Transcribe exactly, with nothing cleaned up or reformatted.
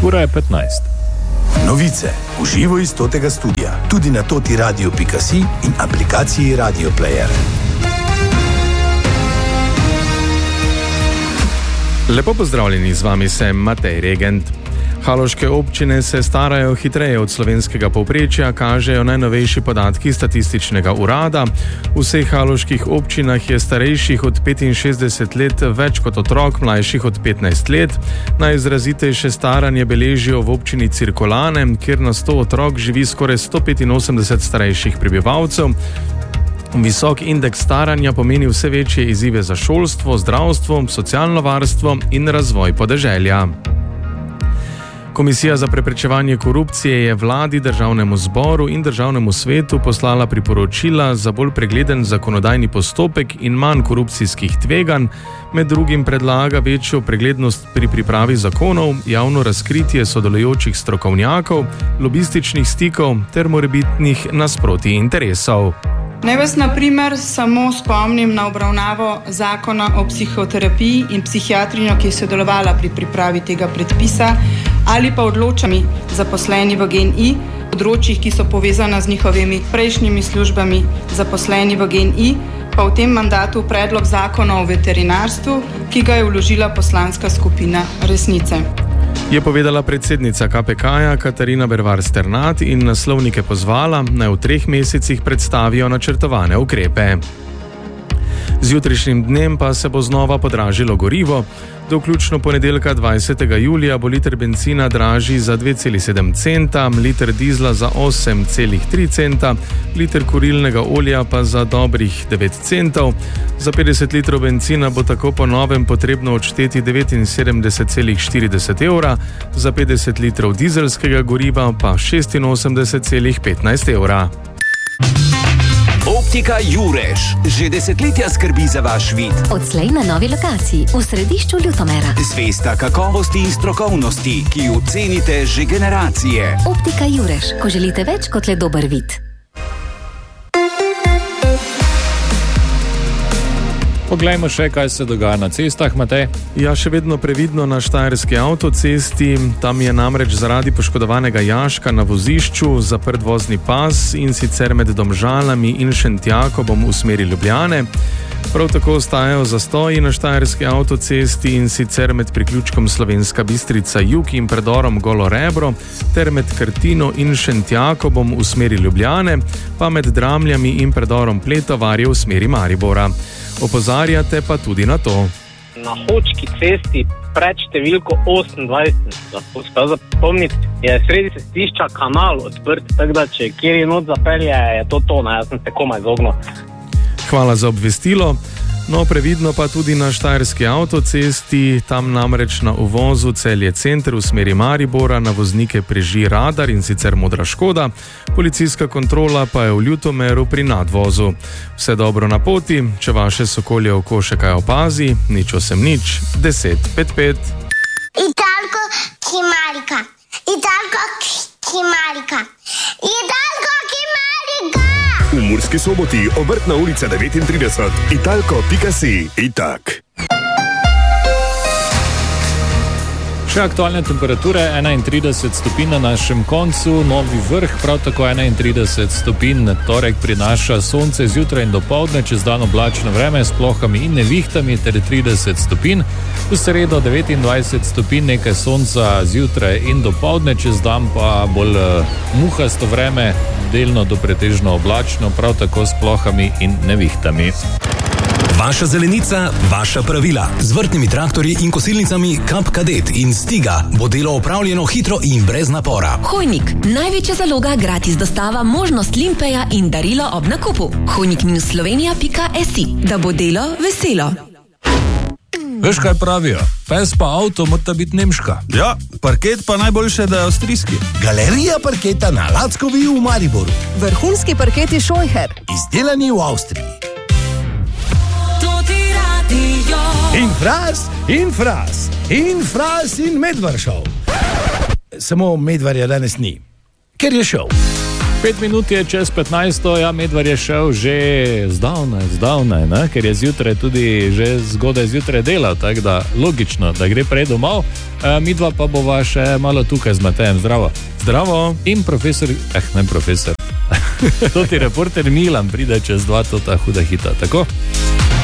Ura je petnajst. Novice v živo iz totega studia, tudi na toti radio pika si in aplikaciji Radio Player. Lepo pozdravljeni, z vami sem Matej Regent. Haloške občine se starajo hitreje od slovenskega povprečja, kažejo najnovejši podatki statističnega urada. V vseh haloških občinah je starejših od petinšestdeset let več kot otrok, mlajših od petnajst let. Najizrazitejše staranje beležijo v občini Cirkulane, kjer na sto otrok živi skoraj sto petinosemdeset starejših prebivalcev. Visok indeks staranja pomeni vse večje izzive za šolstvo, zdravstvo, socialno varstvo in razvoj podeželja. Komisija za preprečevanje korupcije je vladi, državnemu zboru in državnemu svetu poslala priporočila za bolj pregleden zakonodajni postopek in manj korupcijskih tveganj. Med drugim predlaga večjo preglednost pri pripravi zakonov, javno razkritje sodelujočih strokovnjakov, lobističnih stikov ter morebitnih nasprotij interesov. Naj vas na primer samo spomnim na obravnavo zakona o psihoterapiji in psihiatrinjo, ki je sodelovala pri pripravi tega predpisa, ali pa odločami zaposleni v GEN-I, področjih, ki so povezana z njihovimi prejšnjimi službami, zaposleni v GEN-I, pa v tem mandatu predlog zakona o veterinarstvu, ki ga je vložila poslanska skupina Resnice. Je povedala predsednica K P K-ja Katarina Bervar Sternat in naslovnike pozvala, naj v treh mesecih predstavijo načrtovane ukrepe. Z jutrišnjim dnem pa se bo znova podražilo gorivo. Do vključno ponedeljka dvajsetega julija bo liter bencina dražji za dve celi sedem centa, liter dizla za osem celi tri centa, liter kurilnega olja pa za dobrih devet centov. Za petdeset litrov bencina bo tako po novem potrebno odšteti devetinsedemdeset celi štirideset evra, za petdeset litrov dizelskega goriva pa šestinosemdeset celi petnajst evra. Optika Jurež že desetletja skrbi za vaš vid. Odslej na novi lokaciji v središču Ljutomera. Zvesta kakovosti in strokovnosti, ki jo cenite že generacije. Optika Jurež, ko želite več kot le dober vid. Poglejmo še, kaj se dogaja na cestah, Matej. Ja, še vedno previdno na štajerski avtocesti. Tam je namreč zaradi poškodovanega jaška na vozišču zaprt vozni pas in sicer med Domžalami in Šentjakobom v smeri Ljubljane. Prav tako ostajajo zastoji na štajerski avtocesti in sicer med priključkom Slovenska Bistrica jug in predorom Golo Rebro ter med Krtino in Šentjakobom v smeri Ljubljane, pa med Dramljami in predorom Pletovarje v smeri Maribora. Opozarjate pa tudi na to. Na Hočki cesti pred številko osemindvajset, lahko spet zapomniti, je sredi cestišča kanal odprt, tako da če kjer not zapelje, je to to, ne, jaz sem se komaj izognil. Hvala za obvestilo. No, previdno pa tudi na štajerski avtocesti, tam namreč na uvozu Celje center v smeri Maribora na voznike preži radar in sicer modra škoda, policijska kontrola pa je v Ljutomeru pri nadvozu. Vse dobro na poti, če vaše sokolje oko še kaj opazi, nič osem nič, deset pet pet. Italko Kimarika, Italko Kimarika, Italko Kimarika. V Murski Soboti, Obrtna ulica devetintrideset, italko pika si, itak. Še aktualne temperature, enaintrideset stopinj na našem koncu, Novi Vrh, prav tako enaintrideset stopinj, torek prinaša sonce zjutraj in dopoldne, čez dan oblačno vreme s plohami in nevihtami ter trideset stopinj, v sredo devetindvajset stopinj, nekaj sonca zjutraj in dopoldne, čez dan pa bolj muhasto vreme, delno do pretežno oblačno, prav tako s plohami in nevihtami. Vaša zelenica, vaša pravila. Z vrtnimi traktorji in kosilnicami Kap Kadet in Stiga bo delo opravljeno hitro in brez napora. Hojnik, največja zaloga, gratis dostava, možnost limpeja in darilo ob nakupu. hojnik minus slovenija pika si, da bo delo veselo. Veš, kaj pravijo? Pes pa avto mora biti nemška. Ja, parket pa najboljše, da je avstrijski. Galerija parketa na Lackovi v Mariboru. Vrhunski parketi Scheucher. Izdelani v Avstriji. Infras, infras, infras in Medvar šov. Samo Medvarja danes ni, ker je šov. Pet minut je čez petnajsto, ja, Medvar je šel že zdavnaj, zdavnaj, ne? Ker je zjutraj tudi že zgodaj zjutraj delal, tako da logično, da gre prej domov. E, midva pa bova še malo tukaj z Matejem. Zdravo. Zdravo. In profesor, eh, ne profesor, to ti reporter Milan pride čez dva, to ta huda hita, tako?